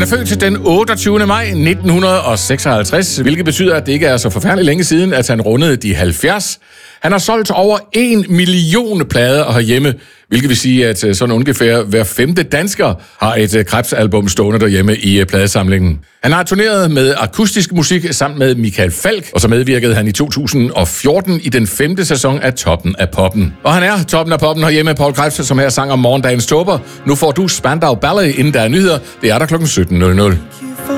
er født den 28. maj 1956, hvilket betyder, at det ikke er så forfærdeligt længe siden, at han rundede de 70. Han har solgt over 1 million plader herhjemme, hvilket vil sige, at sådan ungefær hver 5. dansker har et Krebs-album stående derhjemme i pladesamlingen. Han har turneret med akustisk musik sammen med Michael Falch, og så medvirkede han i 2014 i den 5. sæson af Toppen af Poppen. Og han er Toppen af Poppen herhjemme, Poul Krebs, som her sang om morgendagens tåber. Nu får du Spandau Ballet, inden der er nyheder. Det er der kl. 17.00.